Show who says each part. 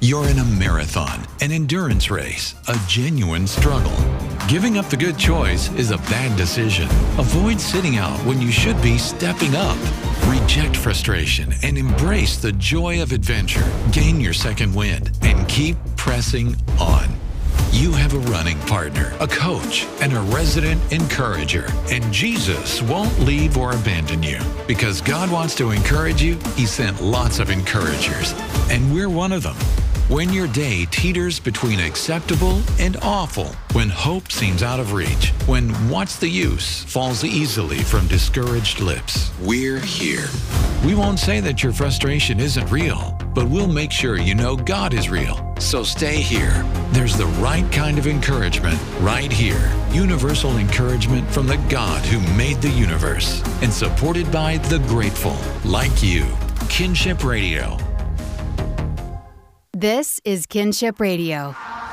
Speaker 1: You're in a marathon, an endurance race, a genuine struggle. Giving up the good choice is a bad decision. Avoid sitting out when you should be stepping up. Reject frustration and embrace the joy of adventure. Gain your second wind and keep pressing on. You have a running partner, a coach, and a resident encourager. And Jesus won't leave or abandon you. Because God wants to encourage you, He sent lots of encouragers. And we're one of them. When your day teeters between acceptable and awful, when hope seems out of reach, when what's the use falls easily from discouraged lips, we're here. We won't say that your frustration isn't real, but we'll make sure you know God is real. So stay here. There's the right kind of encouragement right here. Universal encouragement from the God who made the universe and supported by the grateful, like you. Kinship Radio.
Speaker 2: This is Kinship Radio.